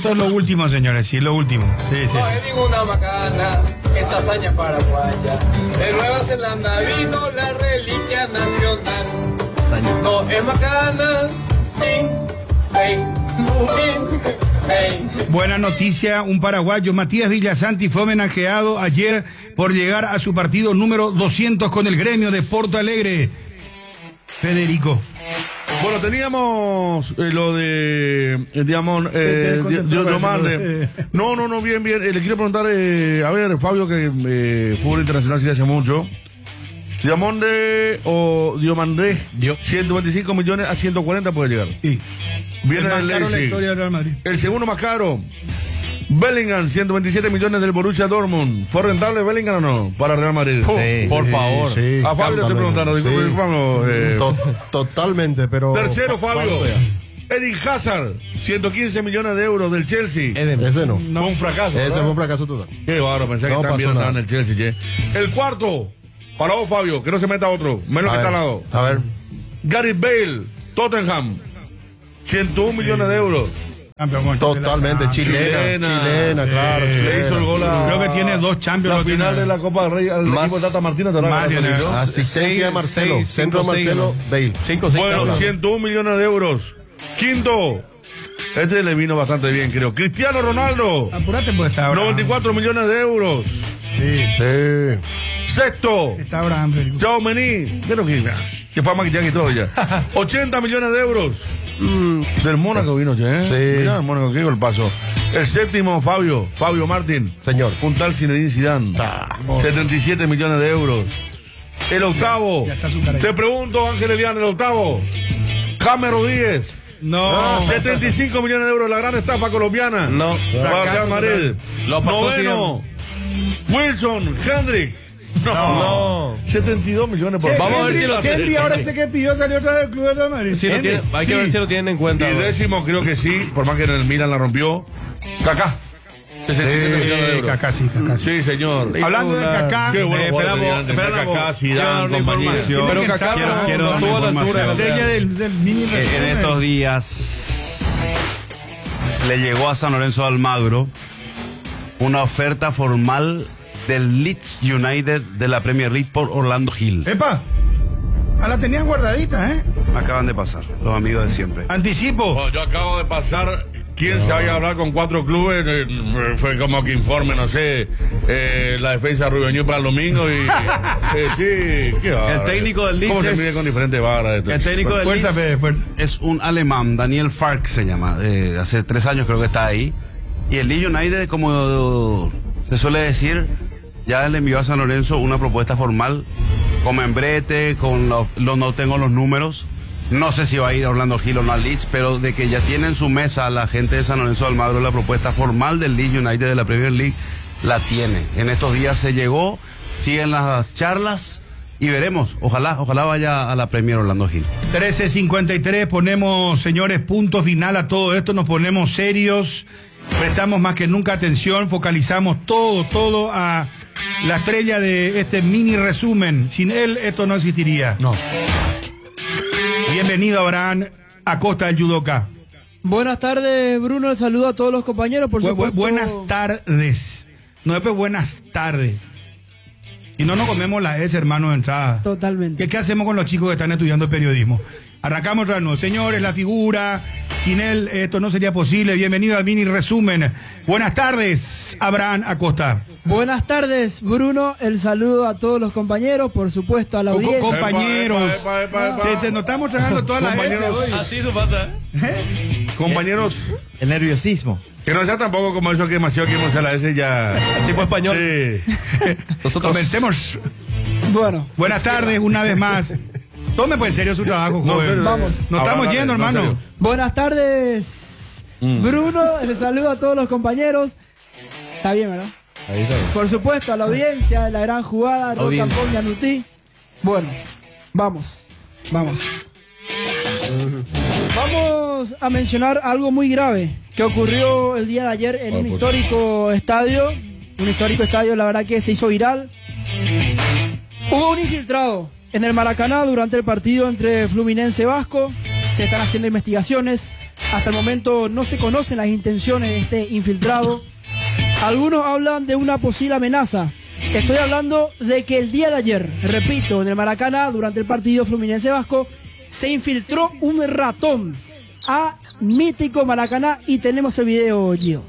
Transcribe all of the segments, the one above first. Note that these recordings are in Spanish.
Esto es lo último, señores, sí, lo último. Sí. No es ninguna macana, esta hazaña paraguaya. De Nueva Zelanda vino la reliquia nacional. No es macana. Buena noticia, un paraguayo, Matías Villasanti, fue homenajeado ayer por llegar a su partido número 200 con el gremio de Porto Alegre. Federico. Bueno, teníamos lo de Diamond, Diomande. No, bien. Le quiero preguntar, a ver, Fabio, que fútbol internacional sí hace mucho. Diamande o Diomande, 125 millones a 140 puede llegar. Sí. Viene el del la historia del Real Madrid. El segundo más caro, Bellingham, 127 millones del Borussia Dortmund. ¿Fue rentable Bellingham o no para Real Madrid? Por favor. Sí, a Fabio le estoy preguntando. Totalmente, pero... Tercero, Fabio. Eden Hazard, 115 millones de euros del Chelsea. Ese no. Fue un fracaso. Ese fue un fracaso total. Qué bárbaro, pensé que también estaban en el Chelsea. Che. El cuarto, para vos, Fabio, que no se meta otro, menos que está al lado. A ver. Gareth Bale, Tottenham, 101 millones de euros. Totalmente chilena, claro. Le hizo el gol a... Creo que tiene 2 Champions. La final de la Copa del Rey al equipo de Tata Martino. Asistencia de Marcelo. Centro de Marcelo, Bale. Bueno, 101 millones de euros. Quinto, este le vino bastante bien, creo. Cristiano Ronaldo. Apurate, pues está ahora. 94 millones de euros. Sí. Sexto, Está Abraham. Chao Mení. Creo que se fue a maquillar y todo ya. 80 millones de euros. Del Mónaco vino, ¿eh? Sí. Mirá, el Mónaco, qué golpazo. El séptimo, Fabio Martín. Señor. Un tal Zinedine Zidane. 77 millones de euros. El octavo. Te pregunto, Ángel Elian, el octavo. James Rodríguez. No. 75 millones de euros, la gran estafa colombiana. No. Para Real Madrid. Noveno. Wilson Hendrick. No. 72 millones por... Vamos a ver si lo tienen. Ahora ese que pidió salió otra vez del club de Real Madrid. Sí, hay que ver si lo tienen en cuenta. Y décimo, creo que sí, por más que en el Milan la rompió. Kaká. 67 millones de euros. Kaká, sí. Sí, señor. Hablando de Kaká, qué bueno. Kaká, Zidane, compañía. Pero Kaká quiero dar una información. Del mini En estos días le llegó a San Lorenzo de Almagro una oferta formal del Leeds United de la Premier League por Orlando Hill. ¡Epa! La tenían guardadita, ¿eh? Acaban de pasar, los amigos de siempre. Anticipo. Bueno, yo acabo de pasar. ¿Quién se vaya a hablar con 4 clubes? Fue como que informe, no sé, la defensa de Rubén para el domingo y... sí, qué va. El técnico del Leeds ¿Cómo se mide con diferentes varas? El técnico del Leeds es un alemán, Daniel Fark se llama. Hace 3 años creo que está ahí. Y el Leeds United, como se suele decir, ya le envió a San Lorenzo una propuesta formal con membrete, con no tengo los números. No sé si va a ir a Orlando Hill o no al Leeds, pero de que ya tiene en su mesa la gente de San Lorenzo de Almagro la propuesta formal del Leeds United de la Premier League, la tiene. En estos días se llegó, siguen las charlas y veremos. Ojalá vaya a la Premier Orlando Hill. 13:53, ponemos, señores, punto final a todo esto, nos ponemos serios, prestamos más que nunca atención, focalizamos todo a la estrella de este mini resumen. Sin él esto no existiría. No. Bienvenido, Abraham Acosta del Yudoka. Buenas tardes, Bruno. El saludo a todos los compañeros, por supuesto. Buenas tardes. No es pues buenas tardes. Y no nos comemos la S, hermano, de entrada. Totalmente. ¿Qué hacemos con los chicos que están estudiando periodismo? Arrancamos otra vez. Señores, la figura, sin él esto no sería posible. Bienvenido al mini resumen. Buenas tardes, Abraham Acosta. Buenas tardes, Bruno. El saludo a todos los compañeros, por supuesto a la audiencia. Compañeros. Nos estamos tragando todas las compañeros. Así eso pasa. Compañeros. El nerviosismo. Que no sea tampoco como eso que demasiado que hemos a la S ya. Tipo español. Sí. Nosotros comencemos. Bueno. Buenas tardes, una vez más. Tome pues en serio su trabajo, joven. Vamos. Nos estamos yendo, hermano. Buenas tardes, Bruno. El saludo a todos los compañeros. Está bien, ¿verdad? Ahí está. Por supuesto, a la audiencia de la gran jugada, Roca Poña Nutí. Bueno, vamos. Vamos a mencionar algo muy grave que ocurrió el día de ayer en un histórico estadio. Un histórico estadio, la verdad que se hizo viral. Hubo un infiltrado en el Maracaná durante el partido entre Fluminense y Vasco. Se están haciendo investigaciones. Hasta el momento no se conocen las intenciones de este infiltrado. Algunos hablan de una posible amenaza. Estoy hablando de que el día de ayer, repito, en el Maracaná, durante el partido Fluminense-Vasco, se infiltró un ratón a mítico Maracaná y tenemos el video, Gio.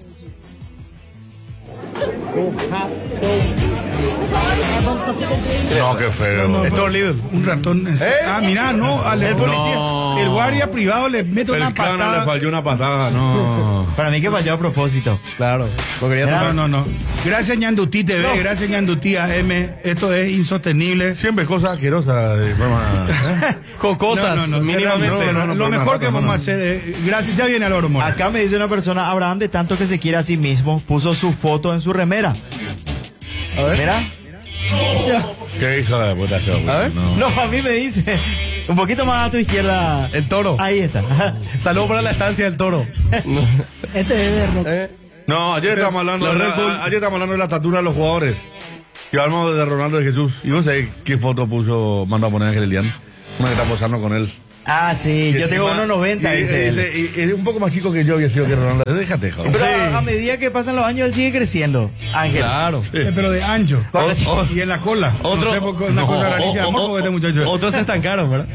No, qué feo. No, Es todo un ratón. Mira, no, al policía. El guardia privado le mete una patada. le falló una patada, no. Para mí que falló a propósito. Claro. No quería tocar. No. Gracias, Ñandutí TV. Gracias, Ñandutí AM. Esto es insostenible. Siempre cosas asquerosas. Cosas, mínimamente. Lo mejor que vamos a hacer es. Gracias, ya viene Álvaro Mora. Acá me dice una persona, Abraham, de tanto que se quiere a sí mismo, puso su foto en su remera. A ver. Mira. Qué hija de puta. A ver. No, a mí me dice. Un poquito más a tu izquierda. El toro. Ahí está. Saludos para la estancia del toro. Este es de rock. No, ayer estamos hablando de la estatura de los jugadores. Y hablamos de Ronaldo de Jesús. Y no sé qué foto mandó a poner Ángel Elian. Una que está posando con él. Ah, sí, yo tengo 1.90, dice él. Y es un poco más chico que yo había sido que Ronaldo. Déjate, joder. Pero a medida que pasan los años, él sigue creciendo. Ángel. Claro. Pero de ancho. Y en la cola. Otro- No sé, porque una cosa rarísima. Mojo de este muchacho. Otros se estancaron, ¿verdad?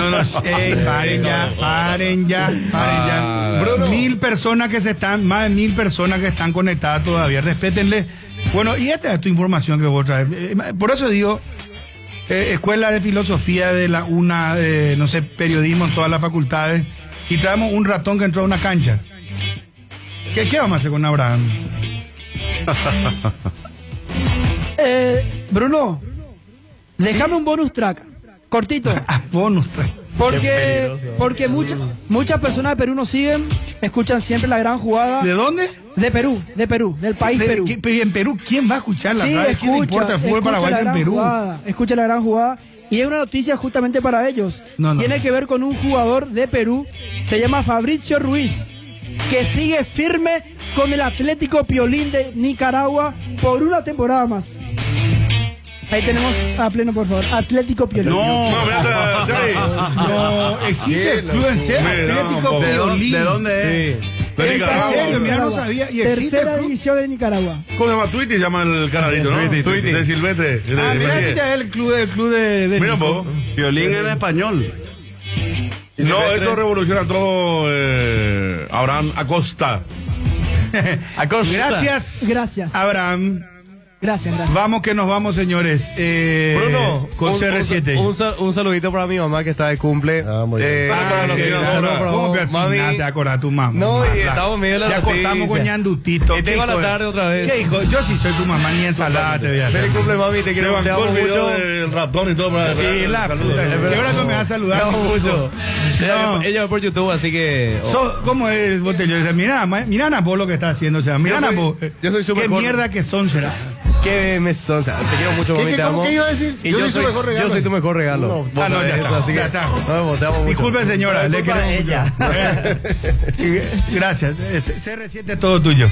Paren ya. Bruno. 1000 personas que más de 1000 personas que están conectadas todavía. Respétenle. Bueno, y esta es tu información que vos traes. Por eso digo, Escuela de Filosofía de la UNA, no sé, periodismo en todas las facultades, y traemos un ratón que entró a una cancha. ¿Qué vamos a hacer con Abraham? Bruno, déjame un bonus track, cortito. Bonus. Porque muchas personas de Perú nos siguen, escuchan siempre la gran jugada. ¿De dónde? De Perú, del país Perú. En Perú, ¿quién va a escuchar la Sí, radio? ¿Quién le importa el fútbol paraguayo en Perú? Escucha la gran jugada. Y es una noticia justamente para ellos. Tiene que ver con un jugador de Perú, se llama Fabricio Ruiz, que sigue firme con el Atlético Piolín de Nicaragua por una temporada más. Ahí tenemos a pleno, por favor. Atlético Piolín. No, existe el club en serio. Atlético Piolín. ¿De dónde es? De Nicaragua. ¿En serio? Mira, no sabía. Y existe Tercera el club. división de Nicaragua. ¿Cómo se llama? Twitty se llama el canalito, ¿no? Twitty. De Silvestre. Mira, este es el club de Mira, Nico. po. Violín en español. No, esto revoluciona todo. Abraham Acosta. Gracias, Abraham. Gracias. Vamos que nos vamos, señores. Bruno, con CR7. un saludito para mi mamá que está de cumple. Muy bien. ¿Cómo que al final te acordás tu mamá? No, y estamos medio de la Ya cortamos noticia. con Ñandutito. Y tengo a la ¿Qué hijo tarde otra vez. ¿Qué hijo? Yo sí soy tu mamá, ni ensalada te voy a hacer. Feliz cumple, mami, te quiero, te amo mucho. El ratón y todo. Sí, la puta. ¿Qué hora tú me vas a Te saludar? amo mucho. No. Ella va por YouTube, así que... ¿Cómo es, Botello? Mira Napo lo que está haciendo. O sea, mira Napo. yo soy su ¿Qué mejor. mierda que son, será? Qué mesón, o sea, te quiero mucho, mami, te amo. ¿Qué iba a decir? Y yo soy tu mejor regalo. Vos Ah, no, sabés ya eso, está, así que ya está. nos vemos, te amo mucho. Disculpe, señora, le Disculpa queremos a mucho. Gracias. CR7 es todo tuyo.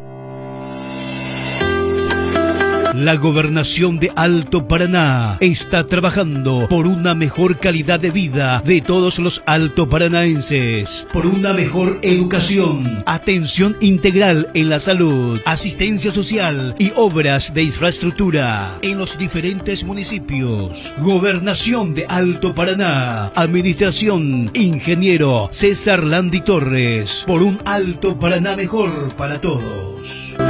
La Gobernación de Alto Paraná está trabajando por una mejor calidad de vida de todos los altoparanaenses, por una mejor educación, atención integral en la salud, asistencia social y obras de infraestructura en los diferentes municipios. Gobernación de Alto Paraná, Administración Ingeniero César Landi Torres, por un Alto Paraná mejor para todos.